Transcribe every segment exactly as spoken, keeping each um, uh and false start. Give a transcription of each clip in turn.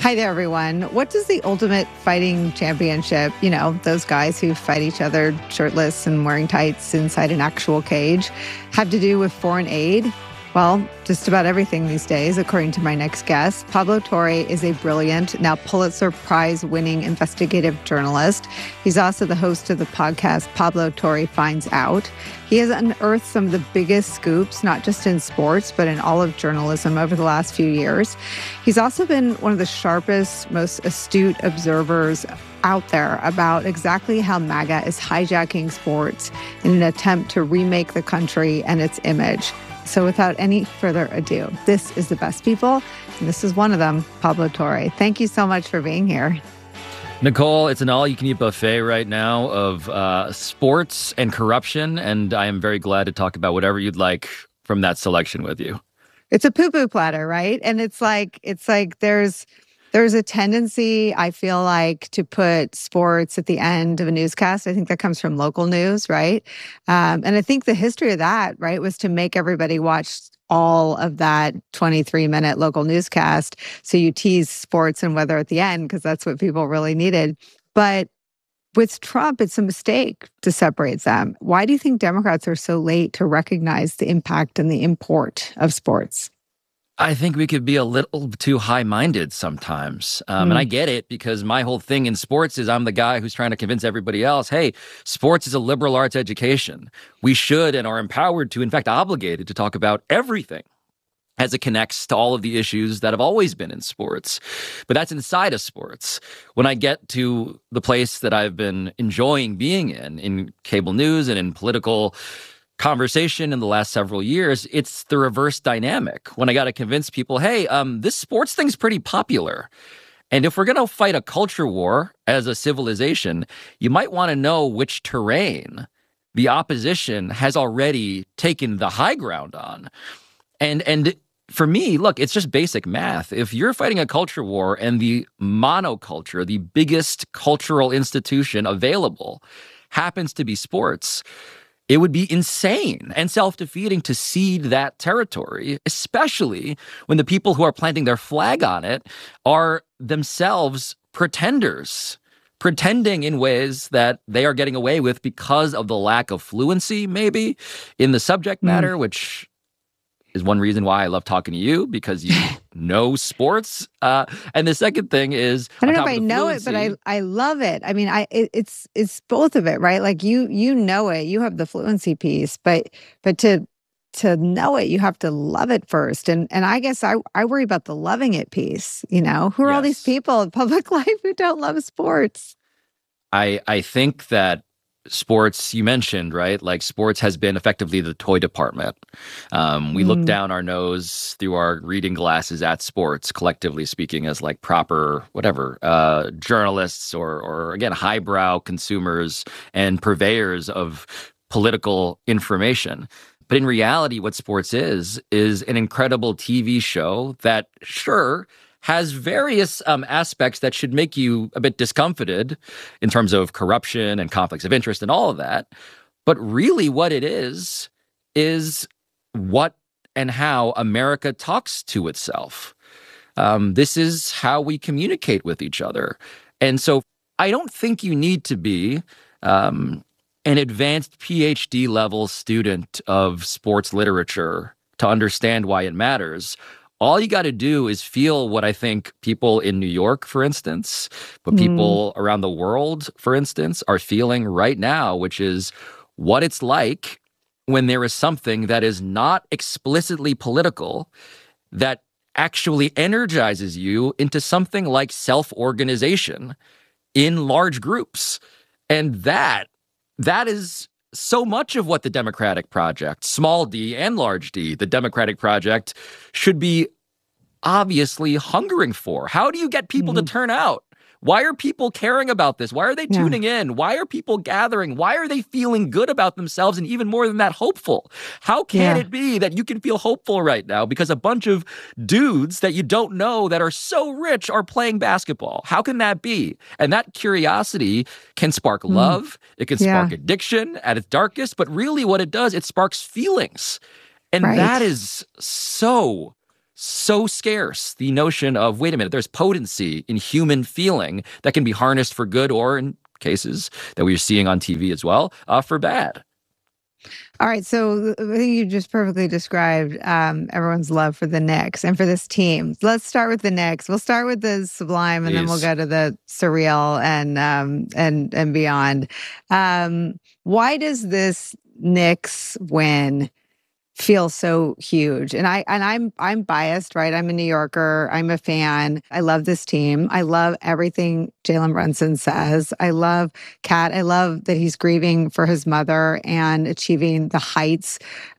Hi there, everyone. What does the Ultimate Fighting Championship, you know, those guys who fight each other shirtless and wearing tights inside an actual cage, have to do with foreign aid? Well, just about everything these days, according to my next guest. Pablo Torre is a brilliant, now Pulitzer Prize-winning investigative journalist. He's also the host of the podcast Pablo Torre Finds Out. He has unearthed some of the biggest scoops, not just in sports, but in all of journalism over the last few years. He's also been one of the sharpest, most astute observers out there about exactly how MAGA is hijacking sports in an attempt to remake the country and its image. So without any further ado, this is the best people, and this is one of them, Pablo Torre. Thank you so much for being here. Nicole, it's an all-you-can-eat buffet right now of uh, sports and corruption, and I am very glad to talk about whatever you'd like from that selection with you. It's a poo-poo platter, right? And it's like it's like there's there's a tendency, I feel like, to put sports at the end of a newscast. I think that comes from local news, right? Um, and I think the history of that, right, was to make everybody watch all of that twenty-three minute local newscast. So you tease sports and weather at the end because that's what people really needed. But with Trump, it's a mistake to separate them. Why do you think Democrats are so late to recognize the impact and the import of sports? I think we could be a little too high-minded sometimes. Um, mm. And I get it, because my whole thing in sports is I'm the guy who's trying to convince everybody else, hey, sports is a liberal arts education. We should and are empowered to, in fact, obligated to talk about everything as it connects to all of the issues that have always been in sports. But that's inside of sports. When I get to the place that I've been enjoying being in, in cable news and in political conversation in the last several years, it's the reverse dynamic. When I got to convince people, hey, um, this sports thing's pretty popular. And if we're going to fight a culture war as a civilization, you might want to know which terrain the opposition has already taken the high ground on. And and for me, look, it's just basic math. If you're fighting a culture war and the monoculture, the biggest cultural institution available, happens to be sports, it would be insane and self-defeating to cede that territory, especially when the people who are planting their flag on it are themselves pretenders, pretending in ways that they are getting away with because of the lack of fluency, maybe, in the subject matter, mm. which is one reason why I love talking to you, because you know sports. Uh, and the second thing is, I don't know if I know it, but I I love it. I mean, I it, it's it's both of it, right? Like you you know it, you have the fluency piece, but but to to know it, you have to love it first. And and I guess I I worry about the loving it piece. You know, who are yes. all these people in public life who don't love sports? I I think that sports, you mentioned, right? Like sports has been effectively the toy department. Um, we mm. look down our nose through our reading glasses at sports, collectively speaking, as like proper, whatever, uh, journalists or, or again, highbrow consumers and purveyors of political information. But in reality, what sports is, is an incredible T V show that, sure, has various um, aspects that should make you a bit discomfited in terms of corruption and conflicts of interest and all of that. But really what it is, is what and how America talks to itself. Um, this is how we communicate with each other. And so I don't think you need to be um, an advanced P H D level student of sports literature to understand why it matters. All you got to do is feel what I think people in New York, for instance, but people mm. around the world, for instance, are feeling right now, which is what it's like when there is something that is not explicitly political that actually energizes you into something like self-organization in large groups. And that, that is so much of what the Democratic Project, small d and large d, the Democratic Project should be obviously hungering for. How do you get people mm-hmm. to turn out? Why are people caring about this? Why are they tuning yeah. in? Why are people gathering? Why are they feeling good about themselves? And even more than that, hopeful. How can yeah. it be that you can feel hopeful right now because a bunch of dudes that you don't know that are so rich are playing basketball? How can that be? And that curiosity can spark mm. love. It can spark yeah. addiction at its darkest. But really what it does, it sparks feelings. And right. that is so so scarce. The notion of, wait a minute, there's potency in human feeling that can be harnessed for good, or in cases that we're seeing on T V as well, uh, for bad. All right, so I think you just perfectly described um, everyone's love for the Knicks and for this team. Let's start with the Knicks. We'll start with the sublime, and Please. then we'll go to the surreal and um, and and beyond. Um, why does this Knicks win feel so huge? And I and I'm I'm biased, right? I'm a New Yorker. I'm a fan. I love this team. I love everything Jalen Brunson says. I love Cat. I love that he's grieving for his mother and achieving the heights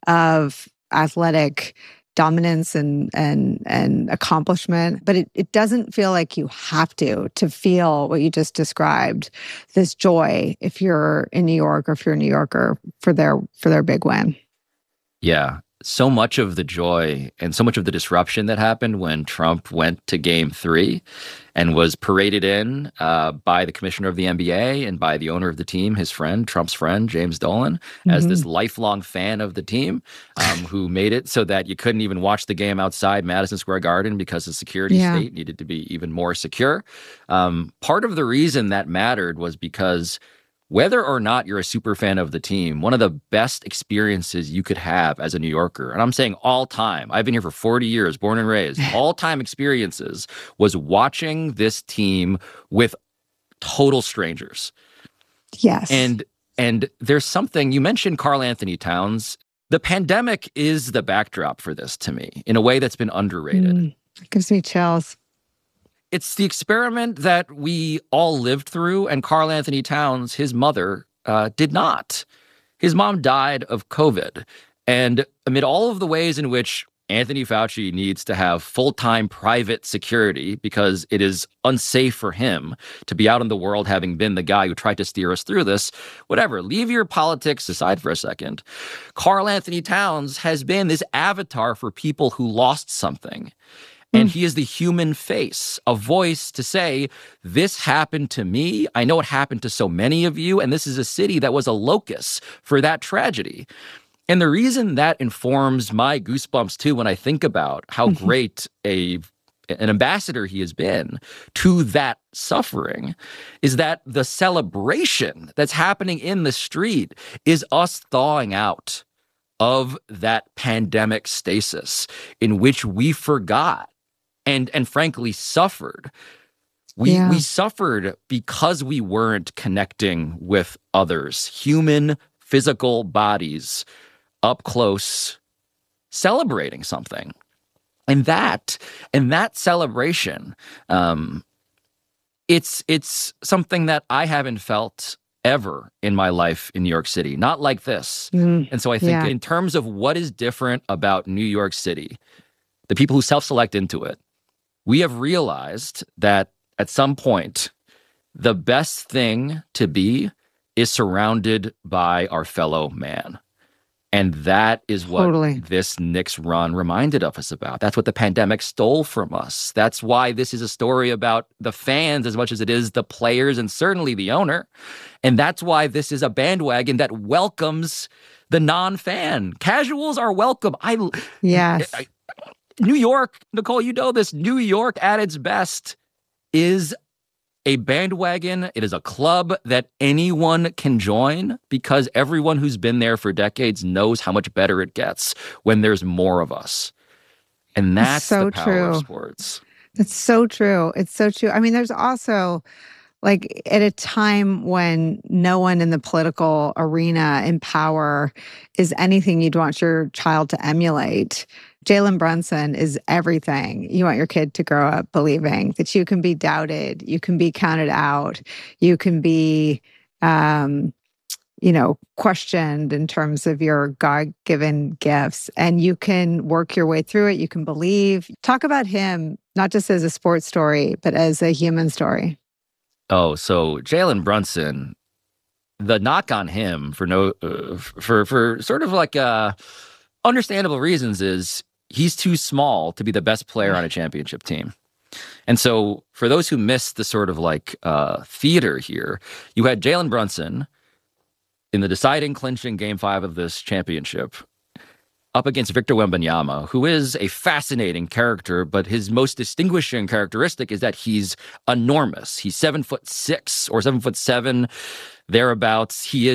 of athletic dominance and and and accomplishment. But it, it doesn't feel like you have to to feel what you just described, this joy, if you're in New York or if you're a New Yorker, for their for their big win. Yeah. So much of the joy and so much of the disruption that happened when Trump went to game three and was paraded in uh, by the commissioner of the N B A and by the owner of the team, his friend, Trump's friend, James Dolan, mm-hmm. as this lifelong fan of the team, um, who made it so that you couldn't even watch the game outside Madison Square Garden because the security yeah. state needed to be even more secure. Um, part of the reason that mattered was because whether or not you're a super fan of the team, one of the best experiences you could have as a New Yorker, and I'm saying all time, I've been here for forty years, born and raised, all time experiences was watching this team with total strangers. Yes. And and there's something, you mentioned Karl Anthony Towns. The pandemic is the backdrop for this to me in a way that's been underrated. Mm, it gives me chills. It's the experiment that we all lived through, and Karl Anthony Towns, his mother, uh, did not. His mom died of COVID. And amid all of the ways in which Anthony Fauci needs to have full-time private security because it is unsafe for him to be out in the world having been the guy who tried to steer us through this, whatever, leave your politics aside for a second. Karl Anthony Towns has been this avatar for people who lost something. And he is the human face, a voice to say, this happened to me. I know it happened to so many of you. And this is a city that was a locus for that tragedy. And the reason that informs my goosebumps, too, when I think about how great a an ambassador he has been to that suffering, is that the celebration that's happening in the street is us thawing out of that pandemic stasis in which we forgot and and frankly suffered. We yeah. we suffered because we weren't connecting with others, human physical bodies up close, celebrating something. And that and that celebration, um, it's it's something that I haven't felt ever in my life in New York City, not like this. Mm, and so I think yeah. in terms of what is different about New York City, the people who self-select into it, we have realized that at some point, the best thing to be is surrounded by our fellow man. And that is what totally. This Knicks run reminded of us about. That's what the pandemic stole from us. That's why this is a story about the fans as much as it is the players and certainly the owner. And that's why this is a bandwagon that welcomes the non-fan. Casuals are welcome. I yes. I, New York, Nicole, you know this. New York at its best is a bandwagon. It is a club that anyone can join because everyone who's been there for decades knows how much better it gets when there's more of us. And that's so the power true. of sports. It's so true. It's so true. I mean, there's also, like, at a time when no one in the political arena in power is anything you'd want your child to emulate, Jalen Brunson is everything you want your kid to grow up believing, that you can be doubted, you can be counted out, you can be, um, you know, questioned in terms of your God-given gifts, and you can work your way through it. You can believe. Talk about him, not just as a sports story, but as a human story. Oh, so Jalen Brunson, the knock on him for no, uh, for for sort of like uh, understandable reasons is he's too small to be the best player on a championship team. And so for those who missed the sort of like uh, theater here, you had Jalen Brunson in the deciding, clinching game five of this championship up against Victor Wembanyama, who is a fascinating character, but his most distinguishing characteristic is that he's enormous. He's seven foot six or seven foot seven, thereabouts. He is